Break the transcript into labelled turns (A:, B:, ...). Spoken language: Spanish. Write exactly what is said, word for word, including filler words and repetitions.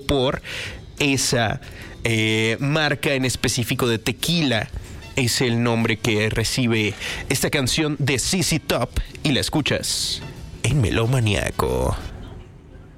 A: por esa eh, marca en específico de tequila. Es el nombre que recibe esta canción de Z Z Top y la escuchas en Melómaníaco.